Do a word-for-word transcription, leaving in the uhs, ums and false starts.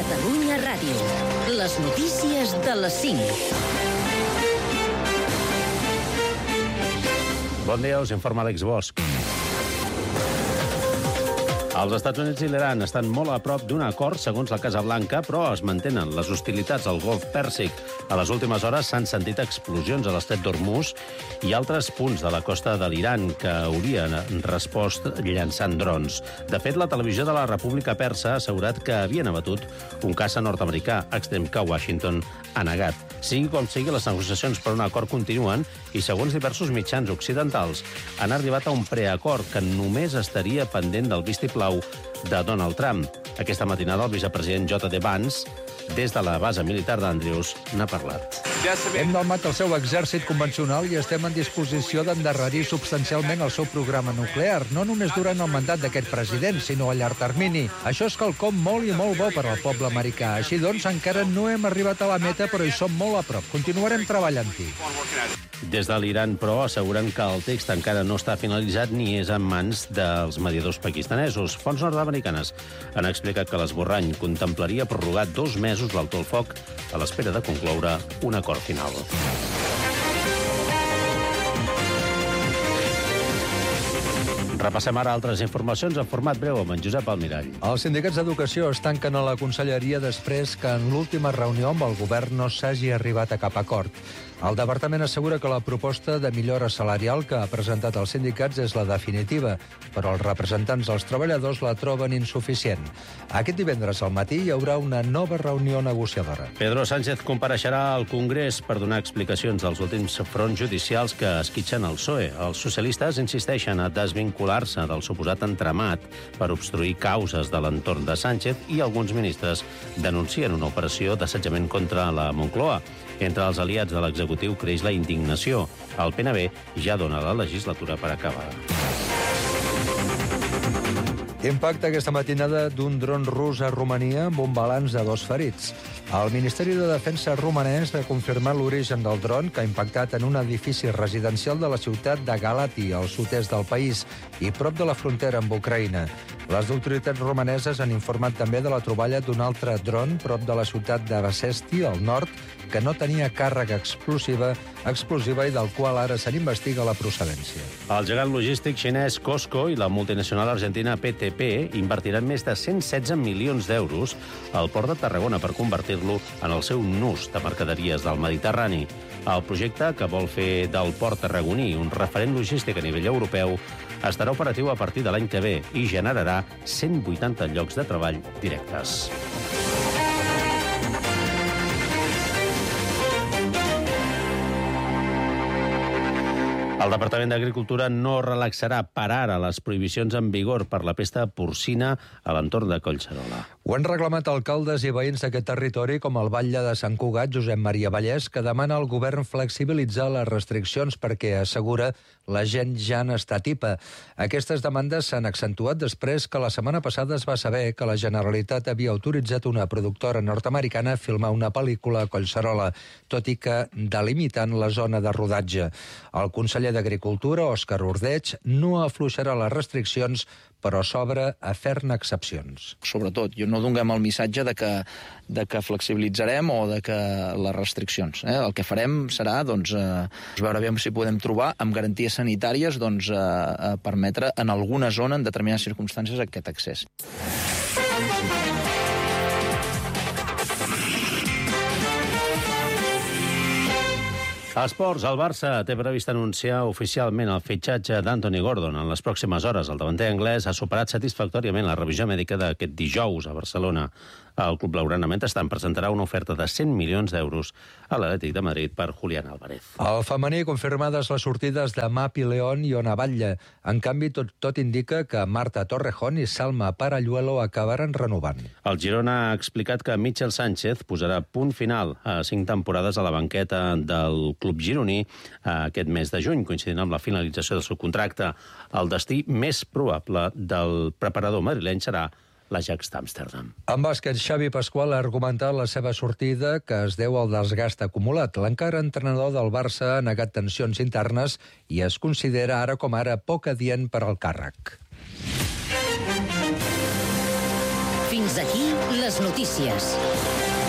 Catalunya Ràdio. Les notícies de les cinc. Bon dia, us informa Àlex Bosch. Els Estats Units i l'Iran estan molt a prop d'un acord, segons la Casa Blanca, però es mantenen les hostilitats al Golf Pèrsic. A les últimes hores s'han sentit explosions a l'estret d'Hormuz i altres punts de la costa de l'Iran que haurien respost llançant drons. De fet, la televisió de la República Persa ha assegurat que havien abatut un caça nord-americà, extrem que Washington ha negat. Sigui com sigui, les negociacions per un acord continuen i, segons diversos mitjans occidentals, han arribat a un preacord que només estaria pendent del vistiplau de Donald Trump. Aquesta matinada el vicepresident J D Vance, des de la base militar d'Andrews, n'ha parlat. Hem dalmat el seu exèrcit convencional i estem en disposició d'endarrerir substancialment el seu programa nuclear, no només durant el mandat d'aquest president, sinó a llarg termini. Això és quelcom molt i molt bo per al poble americà. Així doncs, encara no hem arribat a la meta, però hi som molt a prop. Continuarem treballant-hi. Des de l'Iran, però, asseguren que el text encara no està finalitzat ni és en mans dels mediadors pakistanesos. Fonts nord-americanes han explicat que l'esborrany contemplaria prorrogar dos mesos l'alto al foc a l'espera de concloure un acord final. Repassem ara altres informacions en format breu amb en Josep Almirall. Els sindicats d'educació es tanquen a la conselleria després que en l'última reunió amb el govern no s'hagi arribat a cap acord. El departament assegura que la proposta de millora salarial que ha presentat els sindicats és la definitiva, però els representants dels treballadors la troben insuficient. Aquest divendres al matí hi haurà una nova reunió negociadora. Pedro Sánchez compareixerà al Congrés per donar explicacions dels últims fronts judicials que esquitxen el P S O E. Els socialistes insisteixen a desvincular-se del suposat entramat per obstruir causes de l'entorn de Sánchez i alguns ministres denuncien una operació d'assetjament contra la Moncloa. Entre els aliats de l'executiu creix la indignació. El P N B ja dona la legislatura per acabada. Impacte aquesta matinada d'un dron rus a Romania amb un balanç de dos ferits. El Ministeri de Defensa romanès ha confirmat l'origen del dron que ha impactat en un edifici residencial de la ciutat de Galati, al sud-est del país, i prop de la frontera amb Ucraïna. Les autoritats romaneses han informat també de la troballa d'un altre dron prop de la ciutat de Basesti, al nord, que no tenia càrrega explosiva, explosiva i del qual ara se n'investiga la procedència. El gegant logístic xinès Costco i la multinacional argentina P T P invertiran més de cent setze milions d'euros al port de Tarragona per convertir-lo en el seu nus de mercaderies del Mediterrani. El projecte, que vol fer del port tarragoní un referent logístic a nivell europeu, estarà operatiu a partir de l'any que ve i generarà cent vuitanta llocs de treball directes. El Departament d'Agricultura no relaxarà per ara les prohibicions en vigor per la pesta porcina a l'entorn de Collserola. Ho han reclamat alcaldes i veïns d'aquest territori, com el batlle de Sant Cugat, Josep Maria Vallès, que demana al govern flexibilitzar les restriccions perquè, assegura, la gent ja n'està tipa. Aquestes demandes s'han accentuat després que la setmana passada es va saber que la Generalitat havia autoritzat una productora nord-americana a filmar una pel·lícula a Collserola, tot i que delimitant la zona de rodatge. El conseller d'Agricultura, Òscar Ordeig, no afluixarà les restriccions, però s'obre a fer-ne excepcions. Sobretot, jo no donem el missatge de que, de que flexibilitzarem o de que les restriccions. Eh? El que farem serà doncs, eh, veure bé si podem trobar, amb garanties sanitàries, doncs, eh, eh, permetre en alguna zona, en determinades circumstàncies, aquest accés. A esports, el Barça té previst anunciar oficialment el fitxatge d'Anthony Gordon. En les pròximes hores, el davanter anglès ha superat satisfactòriament la revisió mèdica d'aquest dijous a Barcelona. El club blaugrana, mentrestant, presentarà una oferta de cent milions d'euros a l'Atlètic de Madrid per Julián Álvarez. Al femení, confirmades les sortides de Mapi León i Ona Batlle. En canvi, tot, tot indica que Marta Torrejón i Salma Paralluelo acabaran renovant. El Girona ha explicat que Michel Sánchez posarà punt final a cinc temporades a la banqueta del club gironí aquest mes de juny, coincidint amb la finalització del seu contracte. El destí més probable del preparador madrileny serà l'Ajax d'Amsterdam. En bàsquet, Xavi Pasqual ha argumentat la seva sortida que es deu al desgast acumulat. L'encara entrenador del Barça ha negat tensions internes i es considera ara com ara poc adient per al càrrec. Fins Fins aquí les notícies.